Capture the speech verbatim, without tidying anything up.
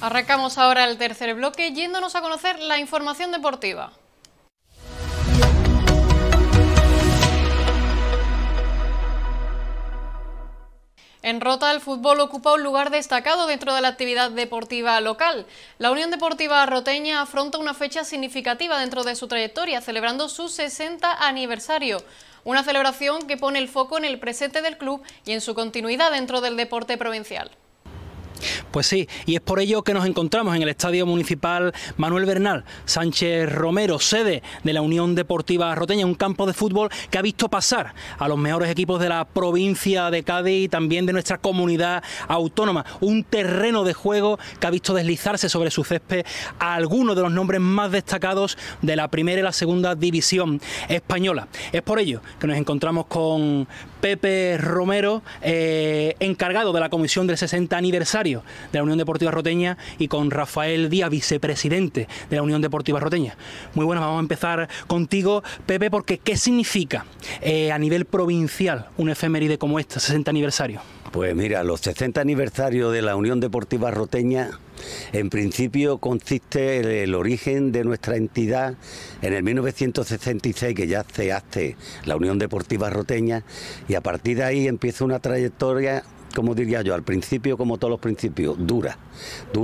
Arrancamos ahora el tercer bloque yéndonos a conocer la información deportiva. En Rota, el fútbol ocupa un lugar destacado dentro de la actividad deportiva local. La Unión Deportiva Roteña afronta una fecha significativa dentro de su trayectoria, celebrando su sesenta aniversario. Una celebración que pone el foco en el presente del club y en su continuidad dentro del deporte provincial. Pues sí, y es por ello que nos encontramos en el Estadio Municipal Manuel Bernal Sánchez Romero, sede de la Unión Deportiva Roteña, un campo de fútbol que ha visto pasar a los mejores equipos de la provincia de Cádiz y también de nuestra comunidad autónoma, un terreno de juego que ha visto deslizarse sobre su césped a algunos de los nombres más destacados de la primera y la segunda división española. Es por ello que nos encontramos con Pepe Romero, eh, encargado de la comisión del sesenta aniversario de la Unión Deportiva Roteña, y con Rafael Díaz, vicepresidente de la Unión Deportiva Roteña. Muy buenas, vamos a empezar contigo, Pepe, porque ¿qué significa eh, a nivel provincial una efeméride como esta, sesenta aniversario? Pues mira, los sesenta aniversarios de la Unión Deportiva Roteña, en principio consiste en el origen de nuestra entidad en el mil novecientos sesenta y seis, que ya se hace la Unión Deportiva Roteña, y a partir de ahí empieza una trayectoria, como diría yo, al principio, como todos los principios, dura, dura.